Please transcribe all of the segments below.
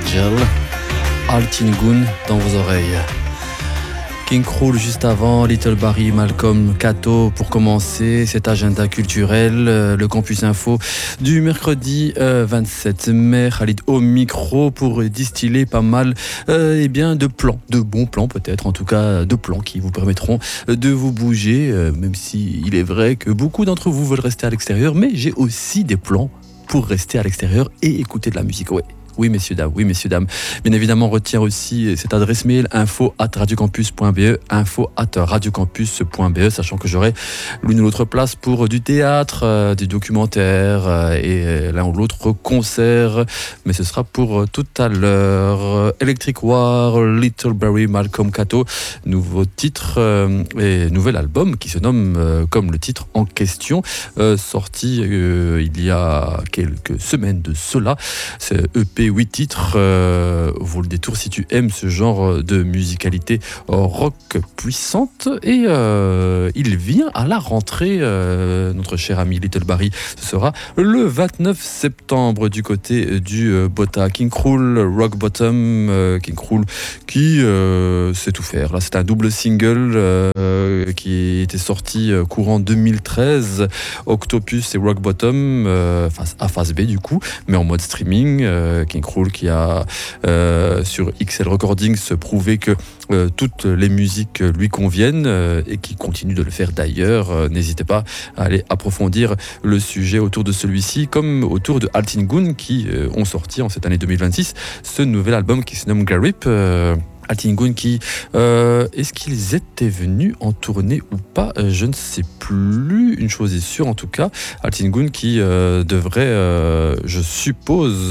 Argel, Altingun dans vos oreilles. King Krul juste avant, Little Barry, Malcolm, Kato pour commencer cet agenda culturel, le Campus Info du mercredi 27 mai. Khalid au micro pour distiller pas mal de plans, de bons plans peut-être, en tout cas de plans qui vous permettront de vous bouger, même si il est vrai que beaucoup d'entre vous veulent rester à l'extérieur, mais j'ai aussi des plans pour rester à l'extérieur et écouter de la musique. Ouais. Oui, messieurs, dames. Bien évidemment, on retient aussi cette adresse mail info@radiocampus.be, info@radiocampus.be, sachant que j'aurai l'une ou l'autre place pour du théâtre, du documentaire et l'un ou l'autre concert. Mais ce sera pour tout à l'heure. Electric War, Little Barry, Malcolm Kato, nouveau titre et nouvel album qui se nomme comme le titre en question, sorti il y a quelques semaines de cela. C'est EP 8 titres, vaut le détour si tu aimes ce genre de musicalité rock puissante. Et il vient à la rentrée, notre cher ami Little Barry. Ce sera le 29 septembre du côté du Bota. King Krul, Rock Bottom, King Krul qui sait tout faire. Là, c'est un double single qui était sorti courant 2013. Octopus et Rock Bottom, à phase B du coup, mais en mode streaming. King Krul qui a sur XL Recordings prouvé que toutes les musiques lui conviennent et qui continue de le faire d'ailleurs. N'hésitez pas à aller approfondir le sujet autour de celui-ci comme autour de Altingun qui ont sorti en cette année 2026 ce nouvel album qui se nomme Garip. Altingun qui, est-ce qu'ils étaient venus en tournée ou pas, je ne sais plus. Une chose est sûre en tout cas, Altingun qui devrait, je suppose,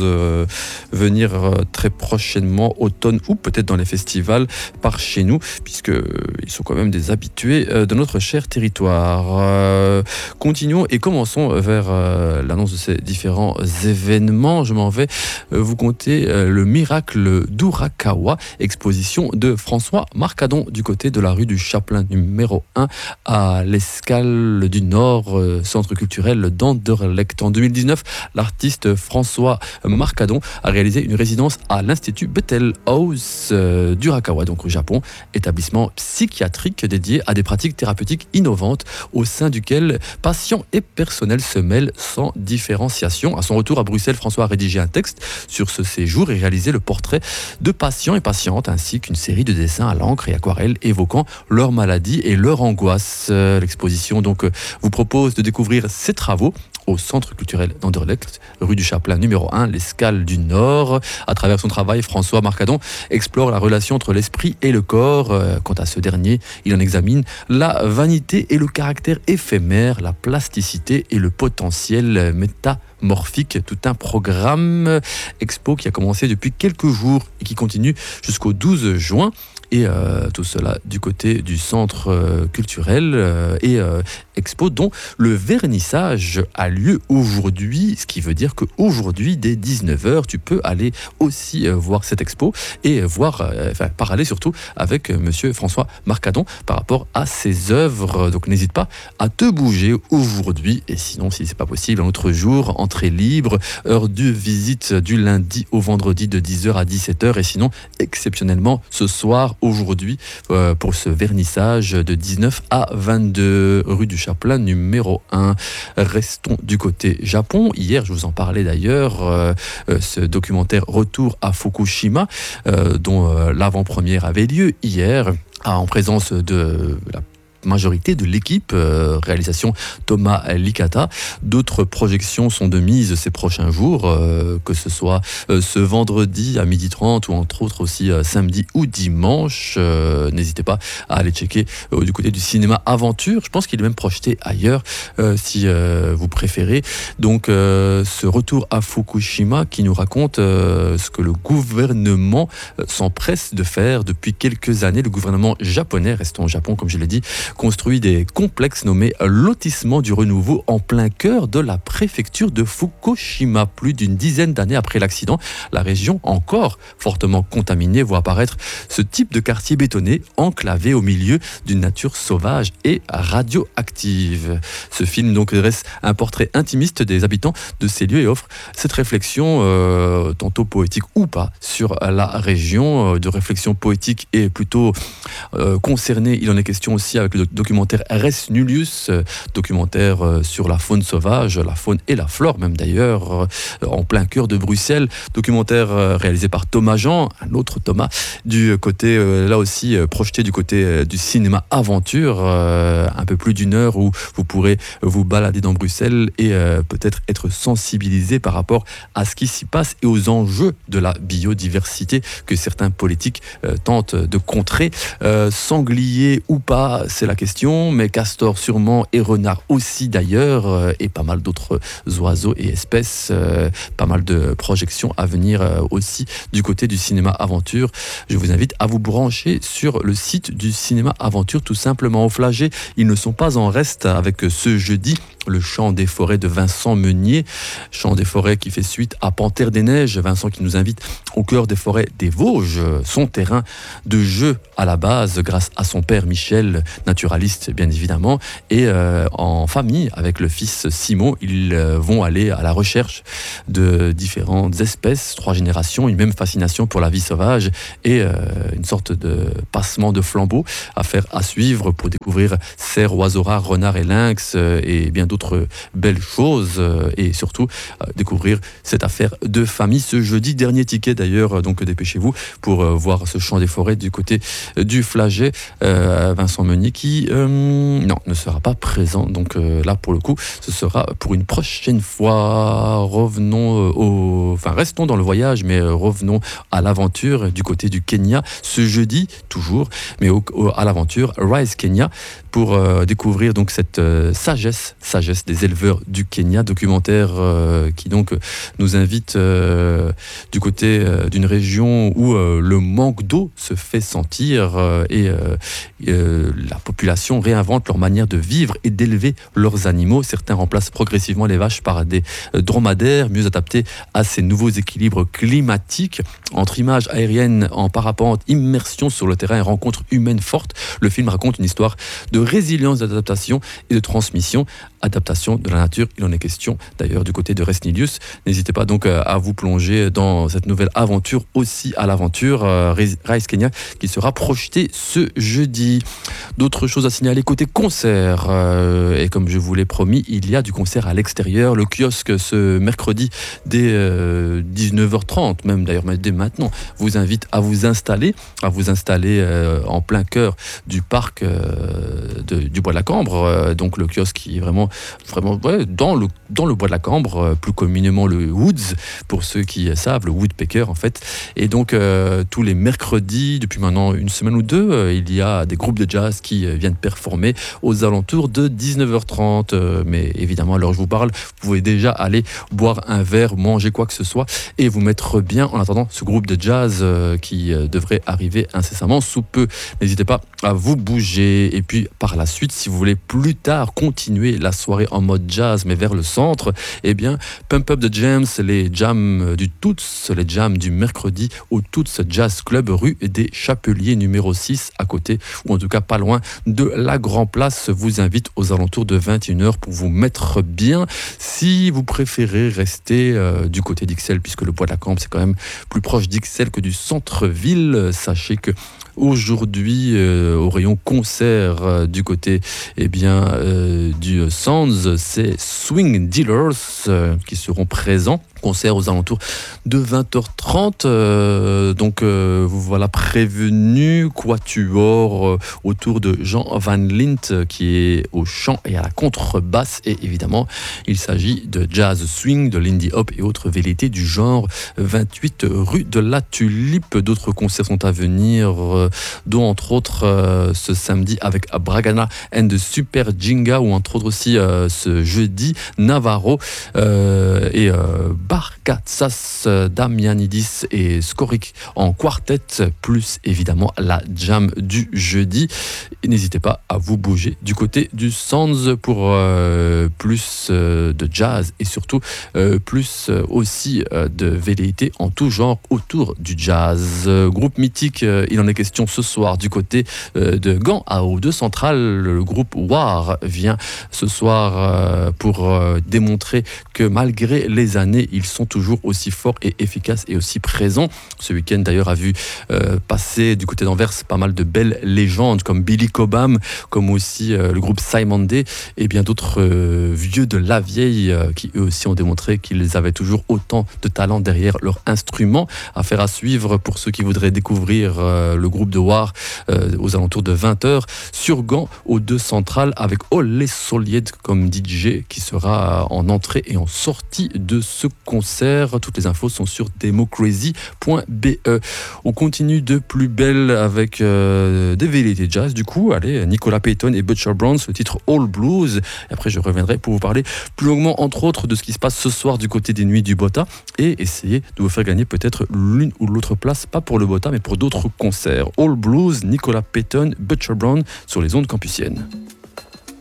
venir très prochainement, automne ou peut-être dans les festivals par chez nous, puisqu'ils sont quand même des habitués de notre cher territoire. Continuons et commençons vers l'annonce de ces différents événements. Je m'en vais vous conter le miracle d'Urakawa, exposition de François Marcadon du côté de la rue du Chapelain numéro 1 à l'Escale du Nord, centre culturel d'Anderlecht. En 2019, l'artiste François Marcadon a réalisé une résidence à l'Institut Bethel House d'Urakawa, donc au Japon, établissement psychiatrique dédié à des pratiques thérapeutiques innovantes au sein duquel patients et personnel se mêlent sans différenciation. À son retour à Bruxelles, François a rédigé un texte sur ce séjour et réalisé le portrait de patients et patientes ainsi qu'une série de dessins à l'encre et aquarelle évoquant leur maladie et leur angoisse. L'exposition donc vous propose de découvrir ces travaux au centre culturel d'Anderlecht, rue du Chapelain numéro 1, l'Escale du Nord. À travers son travail, François Marcadon explore la relation entre l'esprit et le corps. Quant à ce dernier, il en examine la vanité et le caractère éphémère, la plasticité et le potentiel métamorphique. Tout un programme expo qui a commencé depuis quelques jours et qui continue jusqu'au 12 juin. Et tout cela du côté du centre culturel et expo dont le vernissage a lieu aujourd'hui, ce qui veut dire qu'aujourd'hui dès 19h tu peux aller aussi voir cette expo et parler surtout avec monsieur François Marcadon par rapport à ses œuvres. Donc n'hésite pas à te bouger aujourd'hui, et sinon si c'est pas possible un autre jour, entrée libre, heure de visite du lundi au vendredi de 10h à 17h, et sinon exceptionnellement ce soir aujourd'hui pour ce vernissage de 19 à 22 rue du Chapelain numéro 1. Restons du côté Japon. Hier, je vous en parlais d'ailleurs, ce documentaire Retour à Fukushima, dont l'avant-première avait lieu hier, en présence de la majorité de l'équipe, réalisation Thomas Licata. D'autres projections sont de mise ces prochains jours, que ce soit ce vendredi à 12h30 ou entre autres aussi samedi ou dimanche. N'hésitez pas à aller checker du côté du cinéma Aventure. Je pense qu'il est même projeté ailleurs si vous préférez. Donc ce retour à Fukushima qui nous raconte ce que le gouvernement s'empresse de faire depuis quelques années. Le gouvernement japonais, restons au Japon comme je l'ai dit, construit des complexes nommés lotissement du renouveau en plein cœur de la préfecture de Fukushima. Plus d'une dizaine d'années après l'accident, la région, encore fortement contaminée, voit apparaître ce type de quartier bétonné enclavé au milieu d'une nature sauvage et radioactive. Ce film donc dresse un portrait intimiste des habitants de ces lieux et offre cette réflexion, tantôt poétique ou pas, sur la région. De réflexion poétique et plutôt concernée, il en est question aussi avec le documentaire Res Nullius, documentaire sur la faune sauvage, la faune et la flore même d'ailleurs, en plein cœur de Bruxelles. Documentaire réalisé par Thomas Jean, un autre Thomas, du côté, là aussi, projeté du côté du cinéma aventure, un peu plus d'une heure où vous pourrez vous balader dans Bruxelles et peut-être être sensibilisé par rapport à ce qui s'y passe et aux enjeux de la biodiversité que certains politiques tentent de contrer. Sanglier ou pas, c'est la question, mais castor sûrement et renard aussi d'ailleurs, et pas mal d'autres oiseaux et espèces, pas mal de projections à venir aussi du côté du cinéma aventure. Je vous invite à vous brancher sur le site du cinéma aventure, tout simplement. Au Flagey, ils ne sont pas en reste avec ce jeudi le Chant des forêts de Vincent Meunier, Chant des forêts qui fait suite à Panthère des neiges. Vincent qui nous invite au cœur des forêts des Vosges, son terrain de jeu à la base grâce à son père Michel, naturaliste bien évidemment, et en famille avec le fils Simon, ils vont aller à la recherche de différentes espèces, 3 générations, une même fascination pour la vie sauvage et une sorte de passement de flambeau à faire à suivre pour découvrir cerfs, oiseaux rares, renards et lynx et bien d'autres belles choses et surtout découvrir cette affaire de famille ce jeudi. Dernier ticket d'ailleurs, donc dépêchez-vous pour voir ce Chant des forêts du côté du Flagey. Vincent Meunier qui non, ne sera pas présent, donc là pour le coup ce sera pour une prochaine fois. Restons dans le voyage, mais revenons à l'aventure du côté du Kenya ce jeudi toujours, mais à l'aventure Rise Kenya pour découvrir donc cette sagesse des éleveurs du Kenya, documentaire qui donc nous invite du côté d'une région où le manque d'eau se fait sentir et la population réinvente leur manière de vivre et d'élever leurs animaux. Certains remplacent progressivement les vaches par des dromadaires mieux adaptés à ces nouveaux équilibres climatiques. Entre images aériennes en parapente, immersion sur le terrain et rencontres humaines fortes, le film raconte une histoire de résilience, d'adaptation et de transmission. Adaptation de la nature, il en est question d'ailleurs du côté de Res Nullius. N'hésitez pas donc à vous plonger dans cette nouvelle aventure aussi à l'aventure Rise Kenya qui sera projetée ce jeudi. D'autres choses à signaler côté concert et comme je vous l'ai promis, il y a du concert à l'extérieur. Le kiosque ce mercredi dès 19h30 même d'ailleurs, mais dès maintenant vous invite à vous installer en plein cœur du parc du Bois de la Cambre, donc le kiosque qui est vraiment dans le Bois de la Cambre, plus communément le Woods pour ceux qui savent, le Woodpecker en fait. Et donc tous les mercredis depuis maintenant une semaine ou deux, il y a des groupes de jazz qui viennent performer aux alentours de 19h30, mais évidemment à l'heure où je vous parle vous pouvez déjà aller boire un verre, manger quoi que ce soit et vous mettre bien en attendant ce groupe de jazz qui devrait arriver incessamment sous peu. N'hésitez pas à vous bouger. Et puis par la suite, si vous voulez plus tard continuer la soirée en mode jazz mais vers le centre, eh bien Pump Up the Jams, les jams du Toots, les jams du mercredi au Toots Jazz Club rue des Chapeliers numéro 6 à côté, ou en tout cas pas loin de la Grand Place, vous invite aux alentours de 21h pour vous mettre bien. Si vous préférez rester du côté d'Ixelles, puisque le Bois de la Cambre c'est quand même plus proche d'Ixelles que du centre-ville, sachez que aujourd'hui au rayon concert du côté du Sounds, c'est Swing Dealers qui seront présents. Concert aux alentours de 20h30, donc vous voilà prévenu. Quatuor autour de Jean Van Lint qui est au chant et à la contrebasse, et évidemment il s'agit de jazz swing, de lindy hop et autres velléités du genre. 28 rue de la Tulipe. D'autres concerts sont à venir, dont entre autres ce samedi avec Bragana and the Super Jinga, ou entre autres aussi ce jeudi Navarro et Parkatsas, Damianidis et Skorik en quartet, plus évidemment la jam du jeudi. Et n'hésitez pas à vous bouger du côté du Sands pour plus de jazz et surtout plus aussi de velléité en tout genre autour du jazz. Groupe mythique, il en est question ce soir du côté de Gand à O2 Central. Le groupe War vient ce soir pour démontrer que malgré les années, ils sont toujours aussi forts et efficaces et aussi présents. Ce week-end d'ailleurs a vu passer du côté d'Anvers pas mal de belles légendes comme Billy Cobham, comme aussi le groupe Simon Day et bien d'autres vieux de la vieille qui eux aussi ont démontré qu'ils avaient toujours autant de talent derrière leur instrument. Affaire à suivre pour ceux qui voudraient découvrir le groupe de War aux alentours de 20h sur Gand au 2 Central avec Ole Solied comme DJ qui sera en entrée et en sortie de ce concert. Toutes les infos sont sur democrazy.be. On continue de plus belle avec des velléités jazz. Du coup, allez, Nicolas Payton et Butcher Browns, le titre All Blues. Et après, je reviendrai pour vous parler plus longuement, entre autres, de ce qui se passe ce soir du côté des Nuits du Bota et essayer de vous faire gagner peut-être l'une ou l'autre place, pas pour le Bota, mais pour d'autres concerts. All Blues, Nicolas Payton, Butcher Brown sur les ondes campusiennes.